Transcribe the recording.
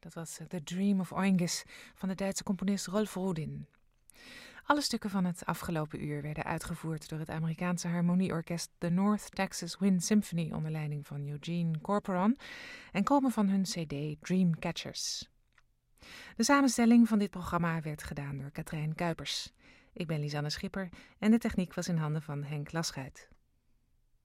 Dat was The Dream of Oinges van de Duitse componist Rolf Rudin. Alle stukken van het afgelopen uur werden uitgevoerd door het Amerikaanse harmonieorkest The North Texas Wind Symphony onder leiding van Eugene Corporon en komen van hun cd Dreamcatchers. De samenstelling van dit programma werd gedaan door Katrijn Kuipers. Ik ben Lisanne Schipper en de techniek was in handen van Henk Laschuit.